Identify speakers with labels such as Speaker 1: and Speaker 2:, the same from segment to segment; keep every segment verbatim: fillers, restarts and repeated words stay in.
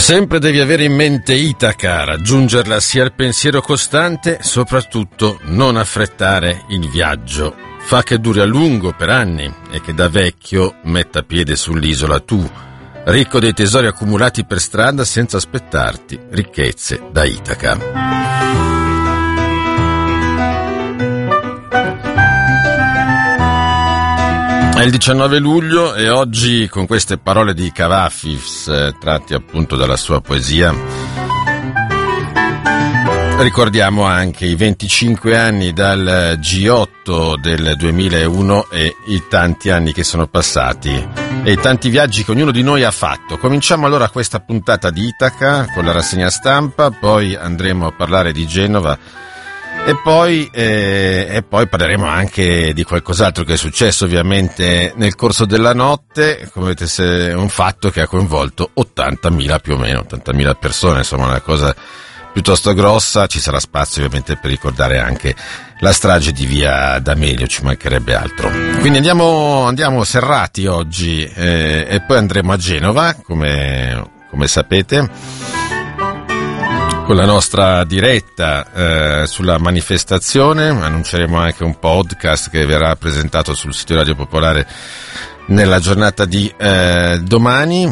Speaker 1: Sempre devi avere in mente Itaca, raggiungerla sia il pensiero costante, soprattutto non affrettare il viaggio. Fa che duri a lungo per anni e che da vecchio metta piede sull'isola tu, ricco dei tesori accumulati per strada senza aspettarti ricchezze da Itaca. È il diciannove luglio e oggi, con queste parole di Cavafis eh, tratti appunto dalla sua poesia, ricordiamo anche i venticinque anni dal G otto del duemilauno e i tanti anni che sono passati e i tanti viaggi che ognuno di noi ha fatto. Cominciamo allora questa puntata di Itaca con la rassegna stampa, poi andremo a parlare di Genova e poi, eh, e poi parleremo anche di qualcos'altro che è successo ovviamente nel corso della notte, come vedete, se un fatto che ha coinvolto ottantamila più o meno, ottantamila persone, insomma una cosa piuttosto grossa. Ci sarà spazio ovviamente per ricordare anche la strage di via D'Amelio, ci mancherebbe altro. Quindi andiamo, andiamo serrati oggi eh, e poi andremo a Genova, come, come sapete, con la nostra diretta eh, sulla manifestazione. Annunceremo anche un podcast che verrà presentato sul sito Radio Popolare nella giornata di eh, domani.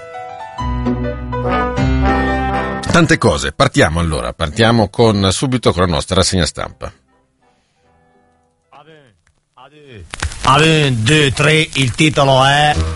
Speaker 1: Tante cose. Partiamo allora, partiamo con subito con la nostra rassegna stampa.
Speaker 2: uno, due, tre, il titolo è